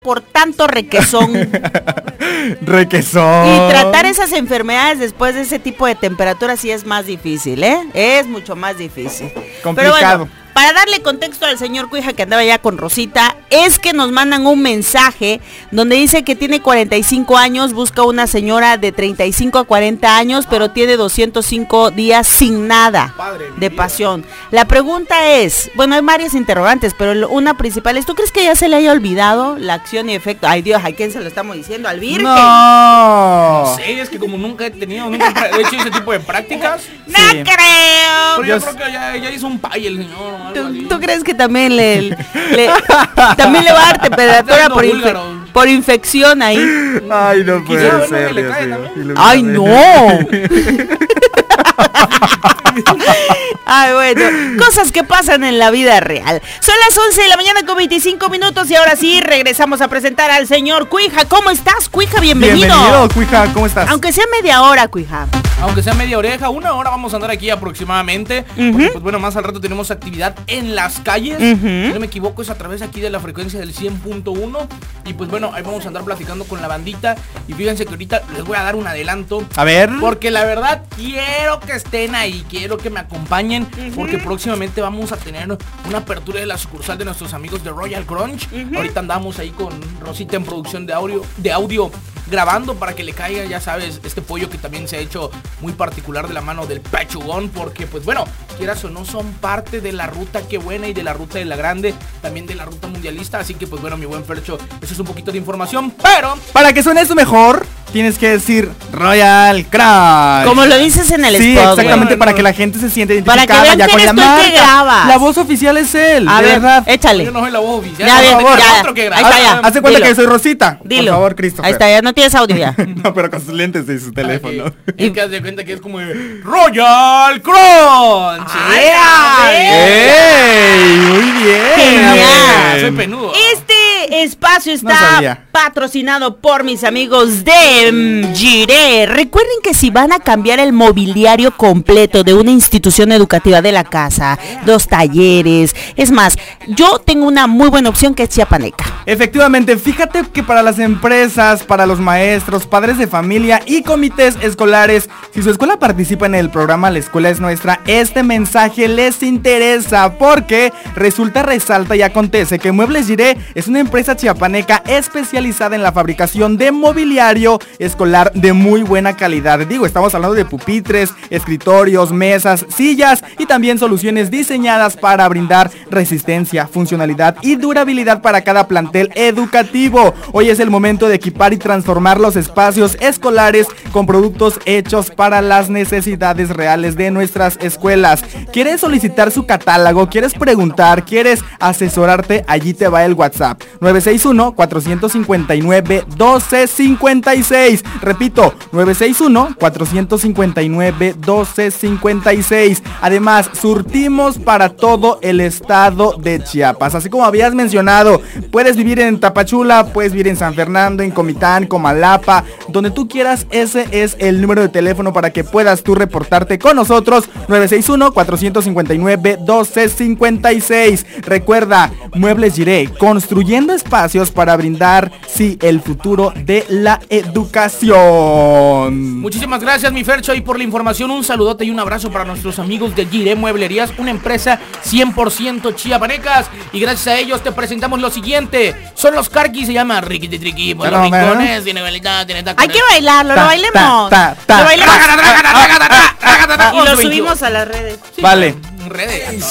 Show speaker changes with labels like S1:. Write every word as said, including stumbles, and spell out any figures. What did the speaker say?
S1: por tanto requesón.
S2: Requesón.
S1: Y tratar esas enfermedades después de ese tipo de temperatura sí es más difícil, ¿eh? Es mucho más difícil.
S2: Complicado.
S1: Pero bueno, para darle contexto al señor Cuija que andaba ya con Rosita, es que nos mandan un mensaje donde dice que tiene cuarenta y cinco años, busca una señora de treinta y cinco a cuarenta años, pero tiene doscientos cinco días sin nada de pasión. La pregunta es, bueno, hay varias interrogantes, pero una principal es, ¿tú crees que ya se le haya olvidado la acción y efecto? Ay Dios, ¿a quién se lo estamos diciendo? ¿Al Virgen?
S2: No.
S3: No sé, es que como nunca he tenido, nunca he hecho ese tipo de prácticas.
S1: ¡No
S2: Sí.
S1: creo!
S3: Pero yo,
S2: Yo
S3: creo que ya, ya hizo un pay el señor. o algo
S1: ¿Tú,
S3: así.
S1: tú crees que también le, le también le va a dar temperatura por, infe-
S3: búlgaro.
S1: por infección ahí?
S2: Ay, no puede
S3: Quizá, bueno,
S2: ser,
S3: que le
S2: Dios
S3: cae
S2: mío.
S3: también.
S1: ¡Ay, no! Ay, bueno, cosas que pasan en la vida real. Son las once de la mañana con veinticinco minutos y ahora sí regresamos a presentar al señor Cuija. ¿Cómo estás, Cuija? Bienvenido.
S2: Bienvenido, Cuija, ¿cómo estás?
S1: Aunque sea media hora, Cuija.
S3: Aunque sea media oreja, una hora vamos a andar aquí aproximadamente.
S1: Ujú.
S3: Porque, pues bueno, más al rato tenemos actividad en las calles.
S1: Ujú.
S3: Si no me equivoco, es a través aquí de la frecuencia del cien punto uno. Y pues bueno, ahí vamos a andar platicando con la bandita. Y fíjense que ahorita les voy a dar un adelanto.
S2: A ver.
S3: Porque la verdad quiero que estén ahí, quiero que me acompañen, porque próximamente vamos a tener una apertura de la sucursal de nuestros amigos de Royal Crunch.
S1: Uh-huh.
S3: Ahorita andamos ahí con Rosita en producción de audio, de audio grabando para que le caiga, ya sabes, este pollo que también se ha hecho muy particular de la mano del Pechugón, porque pues bueno, quieras o no, son parte de la ruta Qué Buena y de la ruta de la Grande, también de la ruta mundialista, así que pues bueno, mi buen Fercho, eso es un poquito de información, pero
S2: Para que suene eso mejor, tienes que decir Royal Crunch.
S1: Como lo dices en el
S2: Sí,
S1: spot,
S2: exactamente,
S3: güey.
S2: para que la gente se siente
S1: Para que
S2: identificada
S1: vean
S2: ya
S1: quién
S2: con la
S1: eres tú y que
S2: marca.
S1: grabas.
S2: La voz oficial es él,
S1: A
S2: de
S1: ver,
S2: verdad.
S1: échale.
S3: yo no soy la voz oficial,
S1: Ya,
S3: por
S1: bien,
S3: favor,
S1: ya.
S3: otro que
S1: Ahí
S3: graba.
S1: está, ya.
S2: Hace cuenta
S1: Dilo.
S2: que soy Rosita.
S1: Dilo.
S2: Por favor, Christopher.
S1: Ahí está, ya no tienes audio ya.
S2: No, pero con sus lentes y su teléfono.
S3: Y que haz de cuenta que es como de Royal Crunch.
S1: Ay, a ver.
S2: ¡Ey! Muy bien.
S1: Genial.
S3: Soy penudo.
S1: Este espacio
S2: No
S1: está
S2: sabía.
S1: patrocinado por mis amigos de mm, Giré. Recuerden que si van a cambiar el mobiliario completo de una institución educativa de la casa, dos talleres, es más, yo tengo una muy buena opción que es Chiapaneca.
S2: Efectivamente, fíjate que para las empresas, para los maestros, padres de familia y comités escolares, si su escuela participa en el programa La Escuela es Nuestra, este mensaje les interesa porque resulta, resalta y acontece que Muebles Giré es una empresa chiapaneca especializada en la fabricación de mobiliario escolar de muy buena calidad. Digo, estamos hablando de pupitres, escritorios, mesas, sillas y también soluciones diseñadas para brindar resistencia, funcionalidad y durabilidad para cada plantel educativo. Hoy es el momento de equipar y transformar los espacios escolares con productos hechos para las necesidades reales de nuestras escuelas. ¿Quieres solicitar su catálogo? ¿Quieres preguntar? ¿Quieres asesorarte? Allí te va el WhatsApp nueve seis uno, cuatro cinco nueve, uno dos cinco seis. Repito, nueve seis uno, cuatro cinco nueve, uno dos cinco seis. Además, surtimos para todo el estado de Chiapas. Así como habías mencionado, puedes vivir en Tapachula, puedes vivir en San Fernando, en Comitán, Comalapa, donde tú quieras. Ese es el número de teléfono para que puedas tú reportarte con nosotros, nueve seis uno, cuatro cinco nueve, uno dos cinco seis. Recuerda, Muebles Giré, construyendo espacios para brindar, sí, el futuro de la educación.
S3: Muchísimas gracias, mi Fercho, y por la información. Un saludote y un abrazo para nuestros amigos de Giré Mueblerías, una empresa cien por ciento chiapanecas. Y gracias a ellos te presentamos lo siguiente. Son los Carquis, se llama Ricky de Triqui, por los
S2: Pero, pero.
S3: rincones, tiene velita, tiene tacones.
S1: Hay que bailarlo,
S2: Ta,
S1: lo bailemos.
S2: ta, ta, ta.
S1: Lo bailemos.
S3: Trágata, trágata, trágata, trágata,
S1: Y lo
S3: once
S1: subimos a las redes.
S3: Sí,
S2: Vale.
S3: en redes.